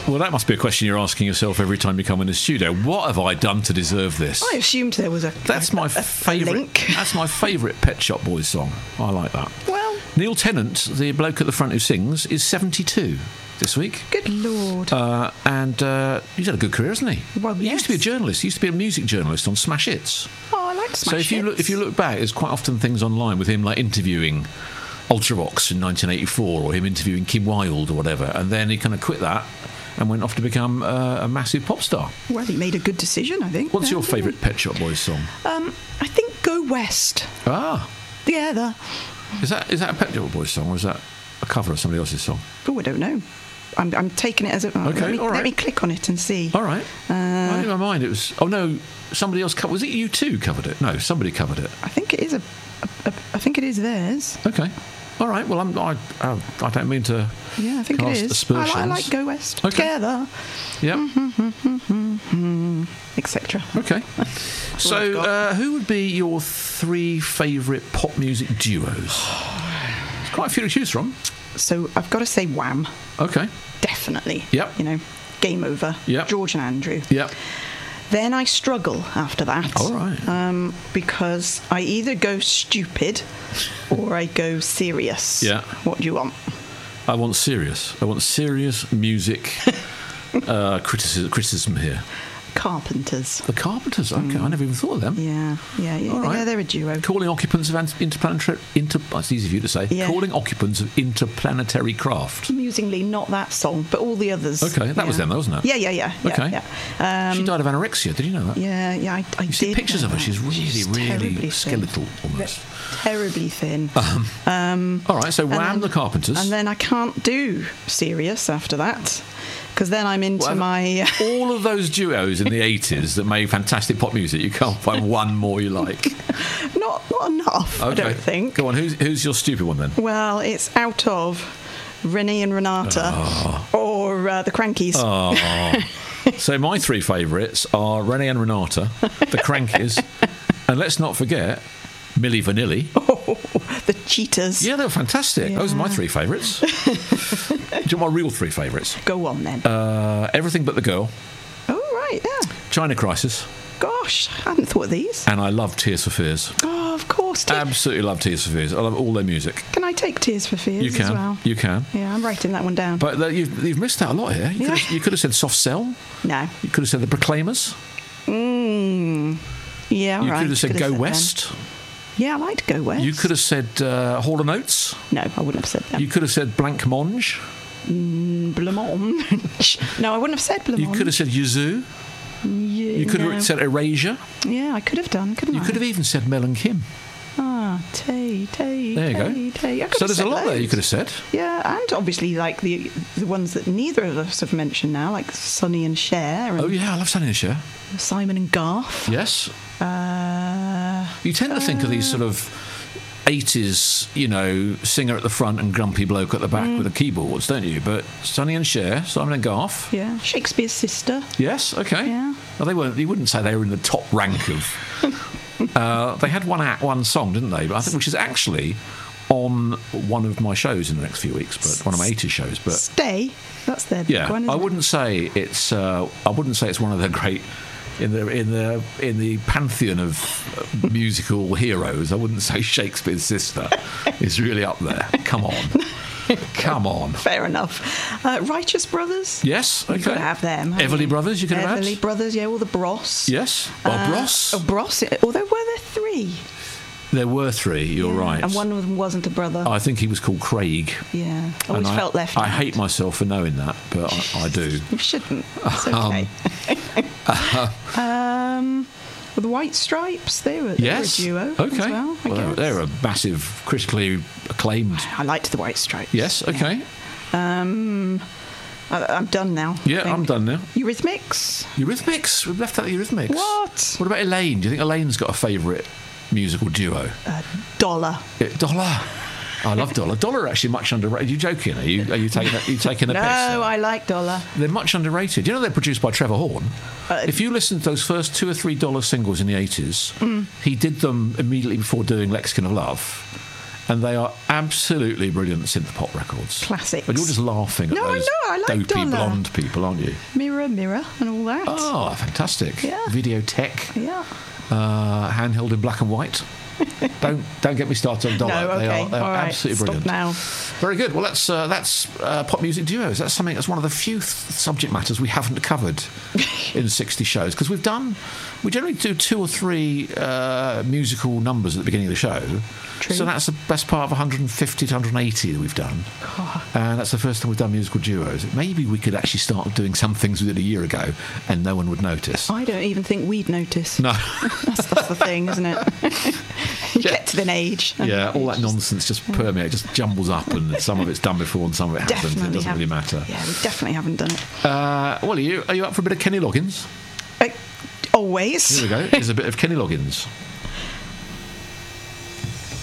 Well, that must be a question you're asking yourself every time you come in the studio. What have I done to deserve this? I assumed there was That's my favourite. link. That's my favourite Pet Shop Boys song. I like that. Well, Neil Tennant, the bloke at the front who sings, is 72 this week. good Lord. And he's had a good career, hasn't he? Well, He used to be a journalist. He used to be a music journalist on Smash Hits. Oh, I like Smash So if you look back, there's quite often things online with him like interviewing Ultravox in 1984, or him interviewing Kim Wilde or whatever, and then he kind of quit that and went off to become a massive pop star. Well, he made a good decision, I think. What's your favourite Pet Shop Boys song? I think Go West. Ah, Together. is that a Pet Shop Boys song, or is that a cover of somebody else's song? Oh, I don't know. I'm taking it as a... Okay, all right. Let me click on it and see. All right. In my mind, it was... Oh, no, somebody else covered... Was it U2 covered it? No, somebody covered it. I think it is I think it is theirs. Okay. All right, well, I don't mean to Yeah, I think it cast is. aspersions. I like Go West. Okay. Together. Yep. Etc. Okay. I've So, got. who would be your 3 favourite pop music duos? There's quite a few to choose from. So I've got to say Wham. Okay. Definitely. Yep. You know, Game Over. Yep. George and Andrew. Yep. Then I struggle after that. All right. Because I either go stupid or I go serious. Yeah. What do you want? I want serious music criticism here. Carpenters. The Carpenters. Okay, I never even thought of them. Yeah. All right. Yeah, they're a duo. Calling occupants of interplanetary... That's easy for you to say. Yeah. Calling occupants of interplanetary craft. Amusingly, not that song, but all the others. Okay, that was them, though, wasn't it? Yeah. Okay. Yeah. She died of anorexia. Did you know that? Yeah, I You see did pictures know of her. that. She's really terribly skeletal, almost. Terribly thin. All right, so Wham, the Carpenters. And then I can't do serious after that, because then I'm into my... all of those duos in the 80s that made fantastic pop music, you can't find one more you like. not enough, I don't think. Go on, who's your stupid one then? Well, it's out of Renee and Renata or the Crankies. So my 3 favourites are Renee and Renata, the Crankies, and let's not forget Milli Vanilli. The Cheetahs. Yeah, they were fantastic. Yeah. Those are my 3 favourites. Do you want my real 3 favourites? Go on then. Everything But the Girl, Oh, right, yeah. China Crisis, Gosh, I hadn't thought of these. and I love Tears for Fears. Oh, of course. Absolutely love Tears for Fears. I love all their music. Can I take Tears for Fears You can. as well? You can. Yeah, I'm writing that one down. But you've missed out a lot here. You could have said Soft Cell. No. You could have said The Proclaimers. Yeah, You right. could have said Go them. West. Yeah, I like Go West. You could have said Hall & Oates. No, I wouldn't have said that. You could have said Blanc Mange. Blancmange. No, I wouldn't have said Blancmange. You could have said Yazoo. You could have said Erasure. Yeah, I could have done, couldn't I? You could have even said Mel and Kim. Tay. There you go. Tay. So there's a lot there you could have said. Yeah, and obviously like the ones that neither of us have mentioned now, like Sonny and Cher. And Oh yeah, I love Sonny and Cher. Simon and Garth. Yes. You tend to think of these sort of 80s, singer at the front and grumpy bloke at the back with the keyboards, don't you? But Sonny and Cher, Simon and Garth. Yeah, Shakespeare's sister. Yes, okay. Yeah. Well, they weren't. You wouldn't say they were in the top rank of. They had one song, didn't they? But I think which is actually on one of my shows in the next few weeks, but one of my 80s shows. But Stay. That's their big one. I Isn't wouldn't say it's. I wouldn't say it's one of the great. In the pantheon of musical heroes, I wouldn't say Shakespeare's sister is really up there. Come on. Fair enough. Righteous Brothers. Yes, okay. You've got to have them. haven't Everly you? Brothers, you could have Everly had. Brothers, yeah, all the Bros. Yes. Bros. Oh, Bros. Although were there 3? There were 3. You're right. And one of them wasn't a brother. I think he was called Craig. Yeah. Always And felt left I out. hate myself for knowing that, but I do. You shouldn't. It's okay. Well, the White Stripes, they were a duo as Okay. well, I guess. They're a massive, critically acclaimed. I liked the White Stripes. Yes. Okay. I'm done now. I Yeah, think. I'm done now. Eurythmics. Eurythmics. We've left out the Eurythmics. What? What about Elaine? Do you think Elaine's got a favourite musical duo? Dollar. Dollar. I love Dollar. Dollar are actually much underrated. Are you joking? Are you taking a No, piss? I like Dollar. They're much underrated. You know they're produced by Trevor Horn. If you listen to those first 2 or 3 Dollar singles in the 80s, he did them immediately before doing Lexicon of Love. And they are absolutely brilliant synth pop records. Classics. But you're just laughing at No, I those know, I like dopey Donna. blonde people, aren't you? Mirror, mirror, and all that. Oh, fantastic. Yeah. Videotech. Yeah. Handheld in black and white. Don't get me started on Donna. No, okay. They are All right. absolutely brilliant. Stop now. Very good. Well, that's pop music duos. That's one of the few subject matters we haven't covered in 60 shows, because we generally do 2 or 3 musical numbers at the beginning of the show. True. So that's the best part of 150 to 180 that we've done. And that's the first time we've done musical duos. Maybe we could actually start doing some things we did a year ago and no one would notice. I don't even think we'd notice. No. That's the thing, isn't it? You get to an age. Yeah, all that nonsense just permeates, just jumbles up, and some of it's done before and some of it hasn't. Definitely It doesn't really matter. Yeah, we definitely haven't done it. Well, are you up for a bit of Kenny Loggins? Always. Here we go. Here's a bit of Kenny Loggins.